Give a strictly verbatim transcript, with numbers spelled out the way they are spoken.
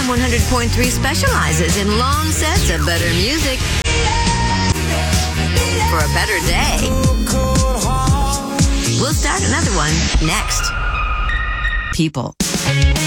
M one hundred point three specializes in long sets of better music for a better day. We'll start another one next. People.